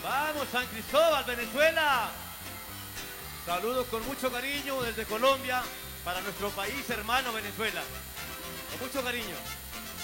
Vamos, San Cristóbal, Venezuela. Saludos con mucho cariño desde Colombia para nuestro país hermano Venezuela. Con mucho cariño.